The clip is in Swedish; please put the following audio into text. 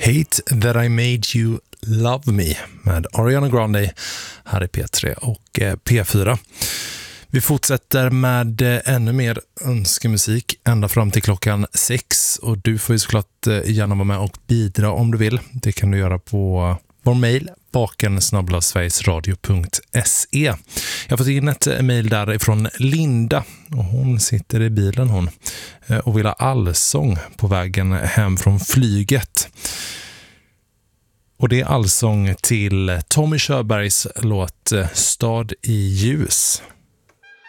Hate That I Made You Love Me med Ariana Grande här i P3 och P4. Vi fortsätter med ännu mer önskemusik ända fram till klockan 6 och du får ju såklart gärna vara med och bidra om du vill. Det kan du göra på vår mejl baken@sverigesradio.se. Jag har fått in ett mejl därifrån Linda och hon sitter i bilen hon och vill ha allsång på vägen hem från flyget. Och det är allsång till Tommy Körbergs låt Stad i ljus.